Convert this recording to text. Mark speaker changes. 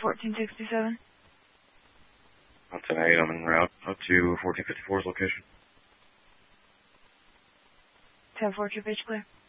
Speaker 1: 1467.
Speaker 2: That's an 8. I'm en route up to 1454's location.
Speaker 1: 10-4, 2 pitch clear.